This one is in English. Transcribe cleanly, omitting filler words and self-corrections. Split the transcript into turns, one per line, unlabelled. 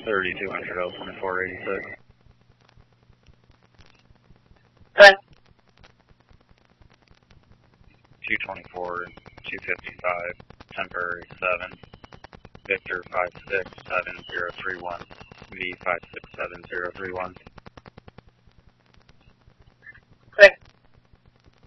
3200 open at 486.
Okay.
224, 255, temporary 7, Victor 56731, V 56731.